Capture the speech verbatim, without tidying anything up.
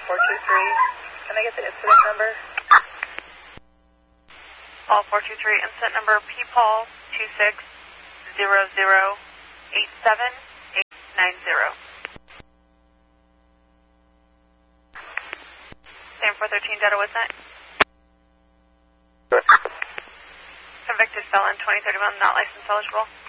four two three. Can I get the incident number? Paul four two three, incident number P Paul two six zero zero eight seven eight nine zero. Same four thirteen, data was sent. Convicted felon, twenty thirty-one, not license eligible.